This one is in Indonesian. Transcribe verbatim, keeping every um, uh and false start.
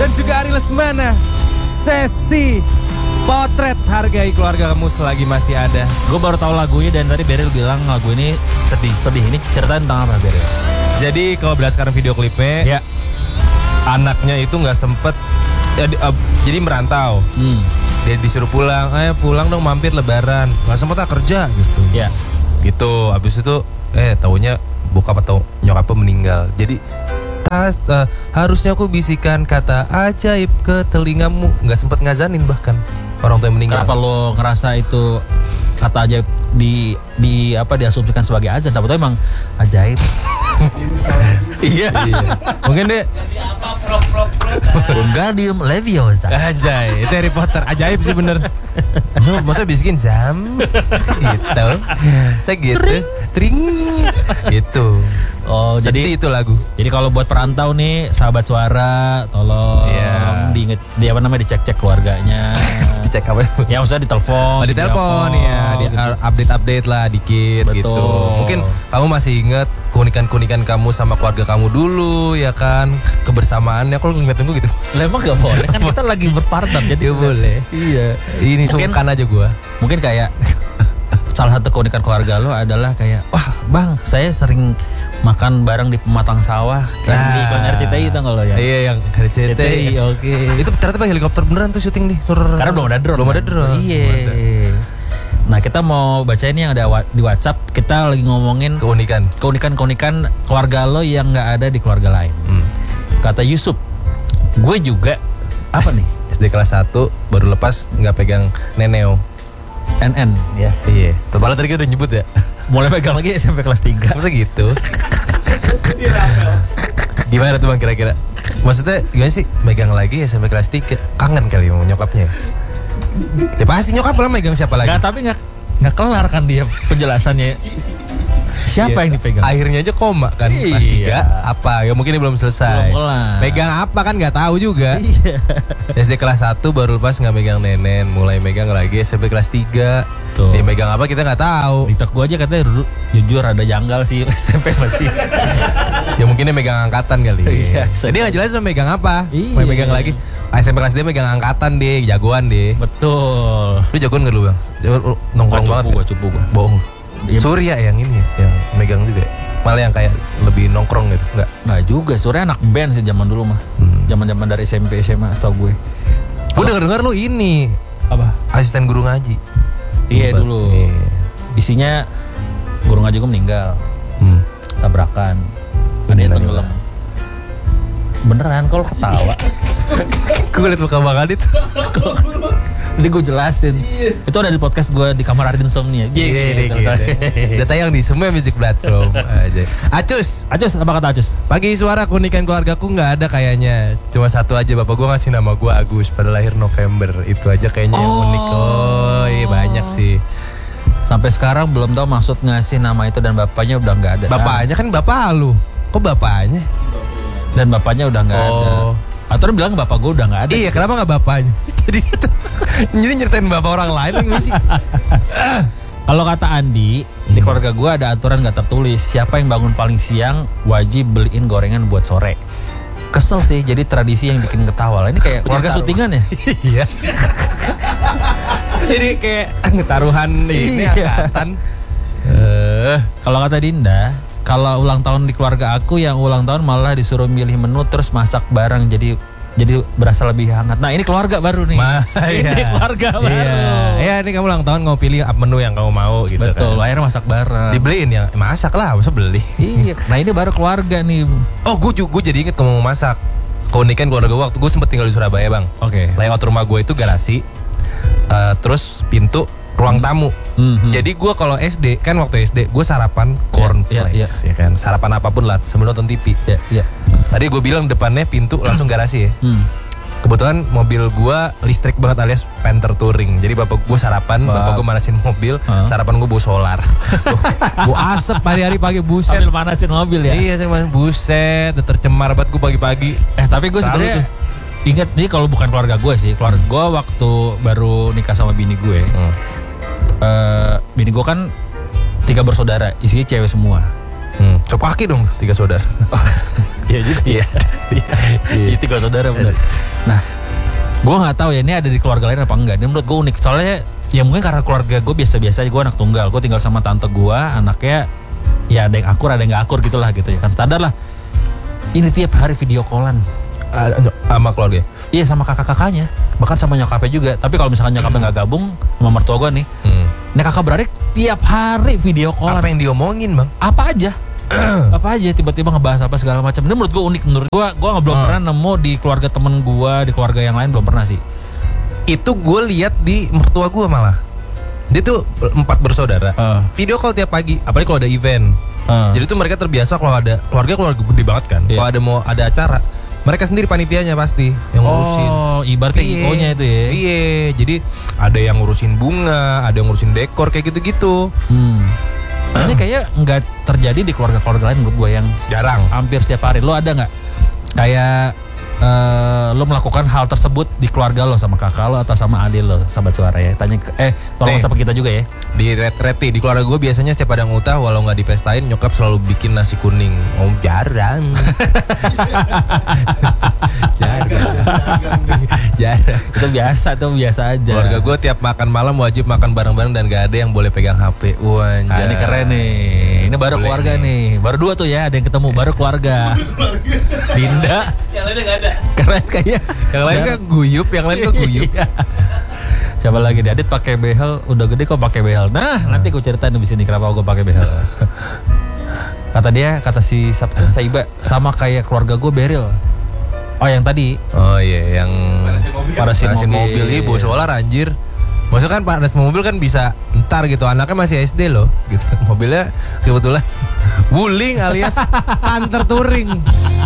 dan juga Ari Lesmana. Sesi potret hargai keluarga kamu selagi masih ada. Gue baru tahu lagunya dan tadi Beryl bilang lagu ini sedih. Sedih ini cerita tentang apa Beryl? Jadi kalau berdasarkan video klipnya, Ya. anaknya itu nggak sempet, ya, di- uh, jadi merantau. Hmm. Dia disuruh pulang, eh pulang dong mampir lebaran, nggak sempet ah kerja gitu. Ya. Gitu, abis itu eh taunya bokap atau nyokapnya meninggal. Jadi tas, uh, harusnya aku bisikan kata ajaib ke telingamu, nggak sempet ngazanin bahkan orang tua yang meninggal. Kenapa lo ngerasa itu kata ajaib di di apa diasumsikan sebagai azan? Tapi emang ajaib. Iya. Mungkin dia Wingardium Leviosa. Anjay, itu Harry Potter. Ajaib sih bener. Lu masa bisikin zam gitu. Saya gitu. Tring. Gitu. Oh, Jadi jadi itu lagu. jadi kalau buat perantau nih, sahabat suara, tolong Iya. diinget, di apa namanya dicek-cek keluarganya. Dicek apa? Ya maksudnya ditelepon. Oh, di telepon ya, di update-update lah dikit. Betul. Gitu. Mungkin kamu masih inget keunikan-keunikan kamu sama keluarga kamu dulu ya kan, kebersamaannya. Kalau ngeliatin gue gitu. Lah emang gak boleh kan kita lagi berpartner jadi Ya boleh. Iya. Ini Mungkin- sungkan aja gue. Mungkin kayak salah satu keunikan keluarga lo adalah kayak wah bang saya sering makan bareng di pematang sawah kayak di iklan R C T I itu kalau ya. Iya yang R C T I. Oke. Itu ternyata pakai helikopter beneran tuh syuting nih. Karena belum ada drone. Belum ada kan? drone. Iya. Belum ada. Nah kita mau bacain yang ada wa- di WhatsApp. Kita lagi ngomongin Keunikan. keunikan-keunikan keluarga lo yang nggak ada di keluarga lain. Hmm. Kata Yusuf, gue juga apa nih? S D kelas satu baru lepas nggak pegang neneo. N N ya. Iya. Tebal tadi kita udah nyebut ya. Mulai pegang lagi S M P kelas tiga. Masa gitu? Gimana tuh bang kira-kira? Maksudnya gimana sih megang lagi S M P kelas tiga? Kangen kali mau nyokapnya? Ya pasti nyokap lah megang siapa lagi? Nggak, tapi nggak nggak kelar kan dia penjelasannya. Siapa Iya. yang dipegang? Akhirnya aja koma kan kelas Iya. tiga. Apa? Ya mungkin dia belum selesai. Belum kelar. Megang apa kan nggak tahu juga. Iya. S D kelas satu baru lepas nggak megang nenen, mulai megang lagi S M P kelas tiga. Tuh. Ya megang apa kita nggak tahu. TikTok gue aja katanya dulu jujur ada janggal sih S M P masih. Ya mungkin dia megang angkatan kali. Iya. Jadi nggak jelas sama megang apa. Iya. Mau megang lagi. S M P kelas dia megang angkatan deh, jagoan deh. Betul. Lu jagoan gak lu bang? Jagoan, lu nongkrong Gua banget. cupu, ya? gua cupu gua. Bohong. Iya. Surya yang ini, yang megang juga. Malah yang kayak lebih nongkrong gitu, enggak? Nggak juga, Surya anak band sih zaman dulu mah. Hmm. Zaman-zaman dari S M P S M A tau gue. Gue denger-denger lu ini Apa? asisten guru ngaji. Iya Lupa. dulu. Iya. Isinya guru ngaji gue meninggal, Hmm. tabrakan, ada yang Innalillahi. tenggelam. Beneran kalau ketawa. Gue liat muka Bang Adit. Nanti gue jelasin. Itu ada di podcast gue di kamar Ardin Insomnia. Iya, iya, iya. Udah tayang di semua music platform aja. Acus, Acus, apa kata Acus? pagi suara keunikan keluargaku nggak ada kayaknya. Cuma satu aja, bapak gue ngasih nama gue Agus pada lahir November. Itu aja kayaknya yang Oh. unik. Oh iya banyak sih. Sampai sekarang belum tahu maksud ngasih nama itu dan bapaknya udah nggak ada. Bapaknya kan bapak lu. Kok bapaknya? Dan bapaknya udah nggak ada. Oh. Atau dia bilang bapak gue udah nggak ada. Iya, kenapa nggak bapaknya? Jadi itu, jadi nyeritain bapak orang lain gimana sih? Kalau kata Andi, di keluarga gue ada aturan gak tertulis. Siapa yang bangun paling siang wajib beliin gorengan buat sore. Kesel sih, jadi tradisi yang bikin ketawa. Lah, ini kayak keluarga syutingan ya. Iya. Jadi kayak taruhan ini Iya. angkatan. Eh, Kalau kata Dinda, kalau ulang tahun di keluarga aku yang ulang tahun malah disuruh milih menu terus masak bareng jadi jadi berasa lebih hangat. Nah ini keluarga baru nih. Ma, ini iya. keluarga baru. Iya. Ya ini kamu ulang tahun, kamu pilih menu yang kamu mau gitu Betul, kan. akhirnya masak bareng. Dibeliin ya, masak lah, masa beli. Iya, nah ini baru keluarga nih. Oh, gue gue jadi inget kamu mau masak. Keunikan keluarga gue waktu gue sempet tinggal di Surabaya bang. Oke. Layout rumah gue itu garasi, eh, terus pintu ruang tamu. Mhm. Jadi gue kalau S D kan waktu S D gue sarapan cornflakes iya, ya kan, sarapan apapun lah sambil nonton T V. Ya, ya. Tadi gue bilang depannya pintu langsung garasi ya. Hmm. Kebetulan mobil gue listrik banget alias Panther Touring. Jadi bapak gue sarapan, Wah. bapak gue manasin mobil, Hah? sarapan gue bawa solar. Gue asep hari-hari pagi buset. Sambil panasin mobil ya. Iya, saya main buset, tercemar banget gue pagi-pagi. Eh tapi gue Selalu sebenarnya ingat nih kalau bukan keluarga gue sih, keluarga gue waktu baru nikah sama bini gue, Hmm. eh, bini gue kan tiga bersaudara, isinya cewek semua. Hmm. Cop kaki dong tiga saudara. Iya juga. Iya. tiga saudara bener. Nah, gue nggak tahu ya ini ada di keluarga lain apa enggak. Ini menurut gue unik. Soalnya ya mungkin karena keluarga gue biasa-biasa aja. Gue anak tunggal. Gue tinggal sama tante gue. Anaknya ya ada yang akur, ada yang nggak akur gitulah gitu ya kan standar lah. Ini tiap hari video callan. Sama keluarga? Iya sama kakak-kakaknya, bahkan sama nyokapnya juga. Tapi kalau misalkan nyokapnya nggak gabung sama mertua gue nih, hmm. ini kakak beradik tiap hari video callan. Apa yang diomongin bang? Apa aja, apa aja tiba-tiba ngebahas apa segala macam. Ini menurut gue unik. Menurut gue, gue nggak belum hmm. pernah nemu di keluarga temen gue, di keluarga yang lain belum pernah sih. Itu gue lihat di mertua gue malah. Dia tuh empat bersaudara. Uh. Video call tiap pagi, apalagi kalau ada event. Uh. Jadi tuh mereka terbiasa kalau ada keluarga keluarga gede banget kan. Yeah. Kalau ada mau ada acara. Mereka sendiri panitianya pasti yang ngurusin. Oh, ibaratnya I O-nya itu ya. Iya, jadi ada yang ngurusin bunga, ada yang ngurusin dekor kayak gitu-gitu. Hmm. Ini kayaknya nggak terjadi di keluarga-keluarga lain menurut gue yang jarang. Hampir setiap hari. Lo ada nggak kayak uh, lo melakukan hal tersebut di keluarga lo sama kakak lo atau sama adik lo, sahabat suara ya? Tanya ke, eh tolong sama kita juga ya. Di ret-reti di keluarga gue biasanya setiap ada ngutah walau nggak dipestain nyokap selalu bikin nasi kuning. Oh jarang. jarang. jarang. Itu biasa tuh biasa aja. Keluarga gue tiap makan malam wajib makan bareng-bareng dan gak ada yang boleh pegang H P. Wah, nah, ini keren nih. Ini baru boleh keluarga nih. nih. Baru dua tuh ya ada yang ketemu baru keluarga. Dinda. Yang lainnya gak ada. Keren kayaknya. Yang lain kan guyup, yang lain kan guyup. Siapa lagi di Adit pakai behel, udah gede kok pakai behel. Nah, hmm. nanti gue ceritain di sini kenapa gue pakai behel. Kata dia, kata si Sabtu Saiba sama kayak keluarga gue Beril. Oh, yang tadi. Oh iya, yang parasin mobil. mobil ibu solar anjir. Maksudnya kan parasin mobil kan bisa ntar gitu. Anaknya masih S D loh gitu. Mobilnya kebetulan Wuling alias Panther Touring.